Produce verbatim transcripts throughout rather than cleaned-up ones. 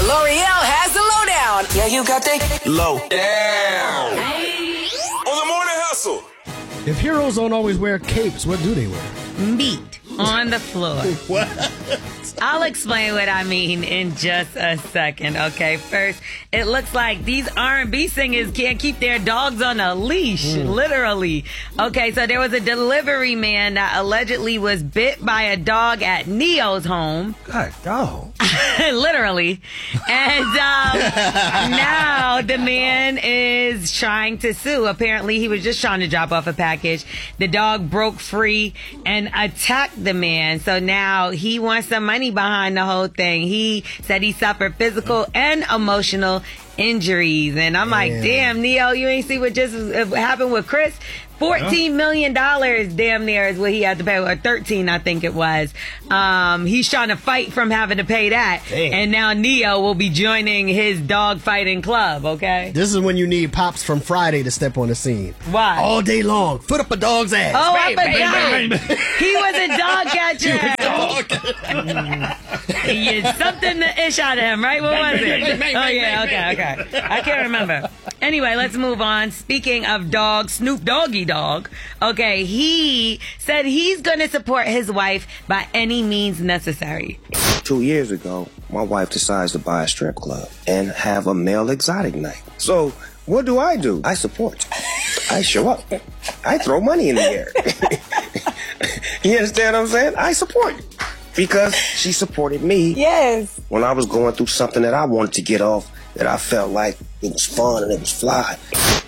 L'Oreal has the lowdown. Yeah, you got the low down. On the morning hustle. If heroes don't always wear capes, what do they wear? Meat on the floor. What? I'll explain what I mean in just a second, okay? First, it looks like these R and B singers can't keep their dogs on a leash, mm. literally. Okay, so there was a delivery man that allegedly was bit by a dog at Neo's home. God, dog. Literally. And um, now the man is trying to sue. Apparently, he was just trying to drop off a package. The dog broke free and attacked the man. So now he wants some money behind the whole thing. He said he suffered physical and emotional injuries. And I'm damn. like, damn, Neo, you ain't see what just happened with Chris? fourteen million dollars damn near is what he had to pay, or thirteen, I think it was. Um, he's trying to fight from having to pay that. Damn. And now Neo will be joining his dog fighting club, okay? This is when you need Pops from Friday to step on the scene. Why? All day long. Foot up a dog's ass. Oh, bang, I forgot. Bang, bang, bang. He was a dog catcher. He was a dog catcher. You something to ish out of him, right? What was it? Bang, bang, oh, bang, yeah, bang, okay, okay. I can't remember. Anyway, let's move on. Speaking of dogs, Snoop Doggy Dogg, okay, he said he's going to support his wife by any means necessary. Two years ago, my wife decides to buy a strip club and have a male exotic night. So what do I do? I support. I show up. I throw money in the air. You understand what I'm saying? I support. Because she supported me. Yes. When I was going through something that I wanted to get off, that I felt like it was fun and it was fly.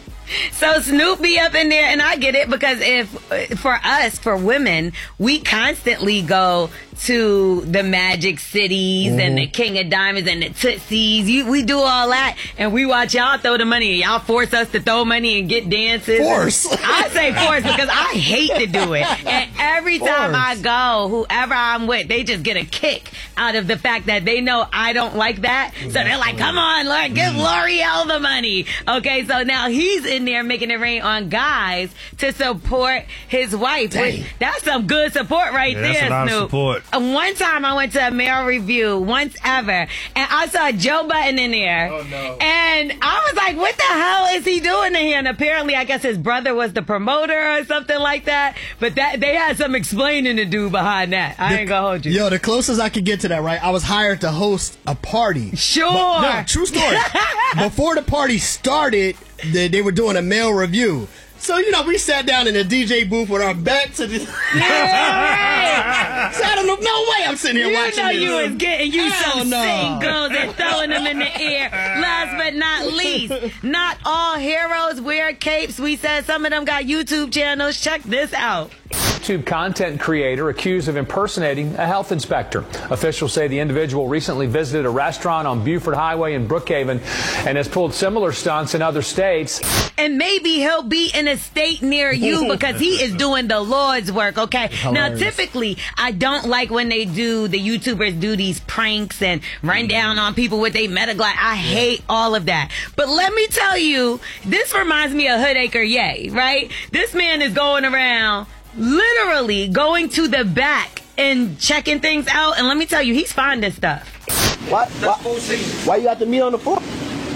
So Snoop be up in there, and I get it, because if, for us, for women, we constantly go to the Magic Cities mm-hmm. and the King of Diamonds and the Tootsies. You, we do all that, and we watch y'all throw the money, and y'all force us to throw money and get dances. Force. I say force because I hate to do it. And every force. time I go, whoever I'm with, they just get a kick out of the fact that they know I don't like that. So they're like, come on, Lord, give L'Oreal the money. Okay, so now he's in there making it rain on guys to support his wife. Which, that's some good support right yeah, there, that's a lot Snoop. Of support. One time I went to a Male Review, once ever, and I saw Joe Budden in there. Oh, no. And I was like, what the hell is he doing in here? And apparently, I guess his brother was the promoter or something like that. But that they had some explaining to do behind that. I the, ain't gonna hold you. Yo, the closest I could get to that, right? I was hired to host a party. Sure. But, no, true story. Before the party started, they, they were doing a male review. So, you know, we sat down in the D J booth with our back to the... Yeah, right. So I don't know. No way I'm sitting here you watching know this. You was getting you Hell some no. singles and throwing them in the air. Last but not least, not all heroes wear capes. We said some of them got YouTube channels. Check this out. YouTube content creator accused of impersonating a health inspector. Officials say the individual recently visited a restaurant on Buford Highway in Brookhaven and has pulled similar stunts in other states. And maybe he'll be in a state near you because he is doing the Lord's work, okay? Hilarious. Now, typically, I don't like when they do, the YouTubers do these pranks and run down on people with their Metaglass. I hate all of that. But let me tell you, this reminds me of Hoodacre Ye, right? This man is going around literally going to the back and checking things out. And let me tell you, he's finding stuff. What? What? Why you got the meat on the floor?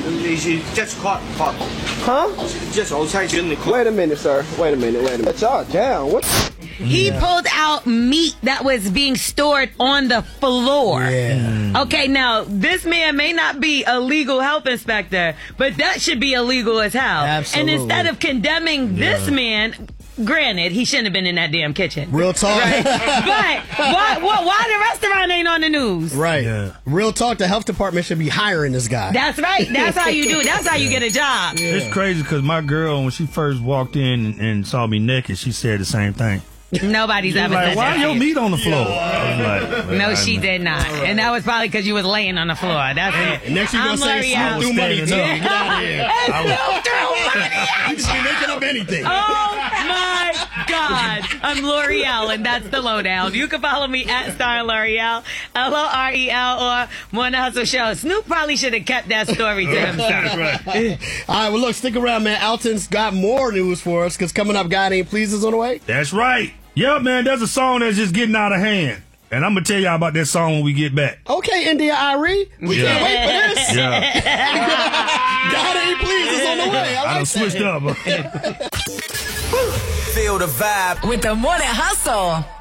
Just caught. caught. Huh? Just outside in the car. Wait a minute, sir. Wait a minute. Wait a minute. Y'all down. What? He yeah. pulled out meat that was being stored on the floor. Yeah. Okay, now, this man may not be a legal health inspector, but that should be illegal as hell. Absolutely. And instead of condemning yeah. this man, granted, he shouldn't have been in that damn kitchen. Real talk. Right? But why, why, why the restaurant ain't on the news? Right. Yeah. Real talk, the health department should be hiring this guy. That's right. That's how you do it. That's how you get a job. Yeah. It's crazy because my girl, when she first walked in and, and saw me naked, she said the same thing. Nobody's ever like, said why that. Why your meat on the floor? I was like, no, she did not. And that was probably because you was laying on the floor. That's it. Next you're going to say Snoop threw money, too. Get out of here. Snoop threw money. You just be making up anything. Oh, my God. I'm L'Oreal, and that's the lowdown. You can follow me at Star L'Oreal, L O R E L, or Morning Hustle Show. Snoop probably should have kept that story to himself. Right. All right, well, look, stick around, man. Alton's got more news for us, because coming up, God Ain't Pleased is on the way. That's right. Yeah, man, there's a song that's just getting out of hand. And I'm gonna tell y'all about that song when we get back. Okay, India Irie. We Yeah. can't wait for this. Yeah. God ain't pleased is on the way. I, I like done switched that. up. Feel the vibe With the Morning Hustle.